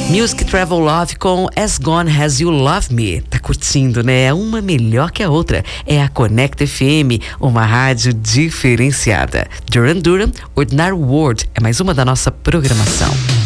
Music Travel Love com As Gone As You Love Me. Tá curtindo, né? Uma melhor que a outra. É a Connect FM, uma rádio diferenciada. Duran Duran, Ordinary World é mais uma da nossa programação.